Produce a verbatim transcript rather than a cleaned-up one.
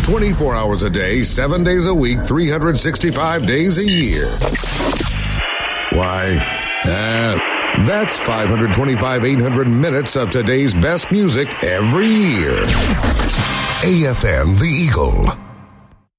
twenty-four hours a day, seven days a week, three hundred sixty-five days a year. Why, uh, that's five hundred twenty-five, eight hundred minutes of today's best music every year. A F M The Eagle.